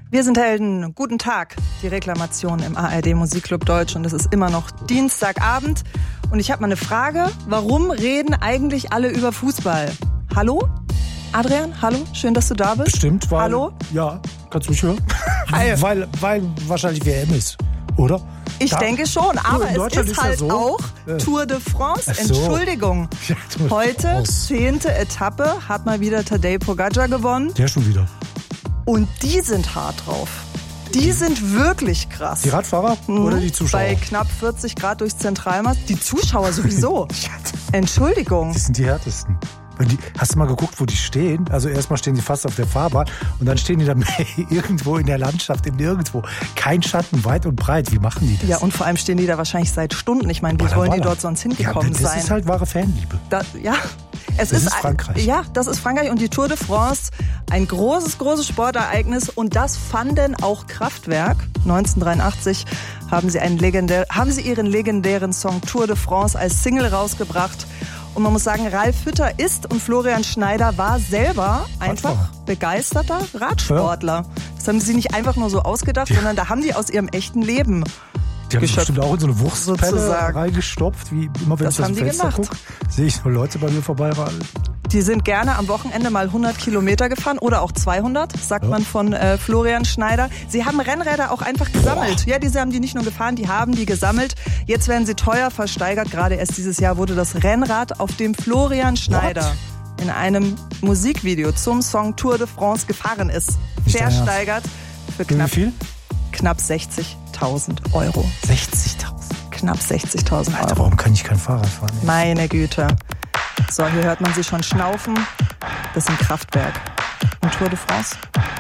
Wir sind Helden. Guten Tag. Die Reklamation im ARD Musikclub Deutsch und es ist immer noch Dienstagabend. Und ich habe mal eine Frage. Warum reden eigentlich alle über Fußball? Hallo? Adrian, hallo? Schön, dass du da bist. Bestimmt, weil... Hallo? Ja, kannst du mich hören? weil wahrscheinlich WM ist, oder? Ich denke schon, aber es ist halt so. auch Tour de France. Ach so. Entschuldigung. Ja, Tour de Heute, France. 10. Etappe, hat mal wieder Tadej Pogačar gewonnen. Der schon wieder. Und die sind hart drauf. Die sind wirklich krass. Die Radfahrer oder die Zuschauer? Bei knapp 40 Grad durchs Zentralmast. Die Zuschauer sowieso. Entschuldigung. Die sind die härtesten. Hast du mal geguckt, wo die stehen? Also erstmal stehen die fast auf der Fahrbahn und dann stehen die dann irgendwo in der Landschaft, im Nirgendwo. Kein Schatten, weit und breit. Wie machen die das? Ja, und vor allem stehen die da wahrscheinlich seit Stunden. Ich meine, wie sollen die dort sonst hingekommen sein? Das ist halt wahre Fanliebe. Das ist Frankreich. Ja, das ist Frankreich und die Tour de France, ein großes Sportereignis und das fanden auch Kraftwerk. 1983 haben sie ihren legendären Song Tour de France als Single rausgebracht. Und man muss sagen, Ralf Hütter ist und Florian Schneider war selber einfach begeisterter Radsportler. Das haben sie nicht einfach nur so ausgedacht, sondern da haben die aus ihrem echten Leben die haben geschöpft, bestimmt auch in so eine Wurstpelle sozusagen reingestopft, wie immer, wenn ich aus dem Fenster gucke, sehe ich so Leute bei mir vorbeiradeln. Die sind gerne am Wochenende mal 100 Kilometer gefahren oder auch 200, sagt man von Florian Schneider. Sie haben Rennräder auch einfach gesammelt. Ja, diese haben die nicht nur gefahren, die haben die gesammelt. Jetzt werden sie teuer versteigert. Gerade erst dieses Jahr wurde das Rennrad, auf dem Florian Schneider in einem Musikvideo zum Song Tour de France gefahren ist, versteigert für knapp 60.000 Euro. 60.000? Knapp 60.000 Euro. Alter, warum kann ich kein Fahrrad fahren? Ey? Meine Güte. So, hier hört man sie schon schnaufen. Das ist ein Kraftwerk. Und Tour de France.